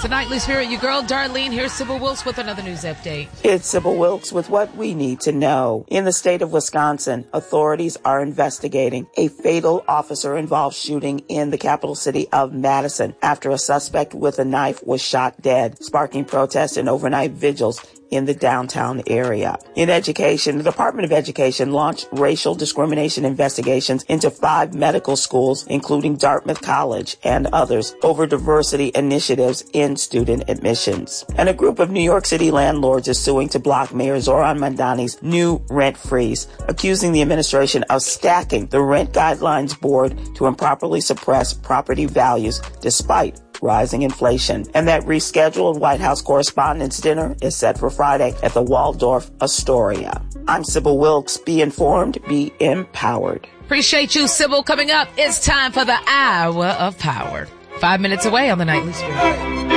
the Nightly Spirit, your girl Darlene. Here's Sybil Wilkes with another news update. It's Sybil Wilkes with what we need to know. In the state of Wisconsin, authorities are investigating a fatal officer-involved shooting in the capital city of Madison after a suspect with a knife was shot dead, sparking protests and overnight vigils in the downtown area. In education, the Department of Education launched racial discrimination investigations into 5 medical schools, including Dartmouth College and others, over diversity initiatives in student admissions. And a group of New York City landlords is suing to block Mayor Zohran Mamdani's new rent freeze, accusing the administration of stacking the Rent Guidelines Board to improperly suppress property values despite rising inflation. And that rescheduled White House Correspondents' Dinner is set for Friday at the Waldorf Astoria. I'm Sybil Wilkes. Be informed, be empowered. Appreciate you, Sybil. Coming up, it's time for the Hour of Power. 5 minutes away on the Nightly Spirit.